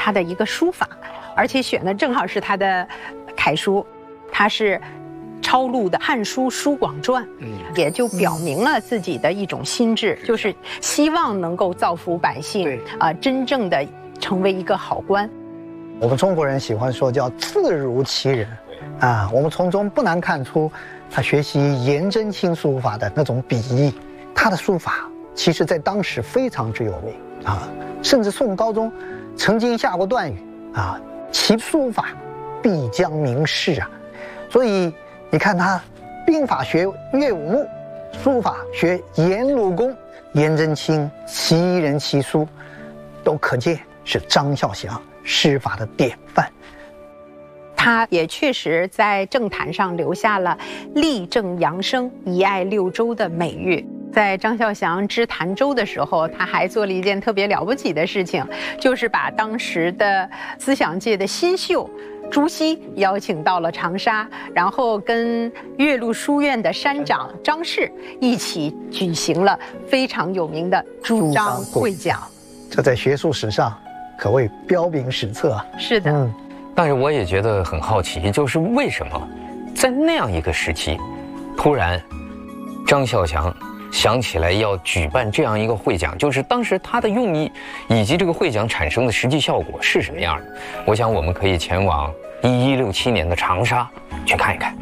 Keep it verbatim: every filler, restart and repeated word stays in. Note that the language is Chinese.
他的一个书法，而且选的正好是他的楷书，他是抄录的《汉书·书广传》，嗯，也就表明了自己的一种心智，就是希望能够造福百姓，啊、呃，真正的成为一个好官。 我们中国人喜欢说叫字如其人，啊，我们从中不难看出他学习颜真卿书法的那种笔意。他的书法其实在当时非常之有名啊，甚至宋高宗曾经下过断语啊，其书法必将名世啊。所以你看他兵法学岳武穆，书法学颜鲁公，颜真卿其人其书，都可见是张孝祥诗法的典范。 他也确实在政坛上留下了立正扬声、一爱六州的美誉。在张孝祥知潭州的时候，他还做了一件特别了不起的事情，就是把当时的思想界的新秀朱熹邀请到了长沙，然后跟岳麓书院的山长张氏一起举行了非常有名的朱张会讲。 这在学术史上可谓彪炳史册啊。 是的，嗯， 但是我也觉得很好奇，就是为什么在那样一个时期，突然张孝祥想起来要举办这样一个会讲，就是当时他的用意以及这个会讲产生的实际效果是什么样的？我想我们可以前往一一六七年的长沙去看一看。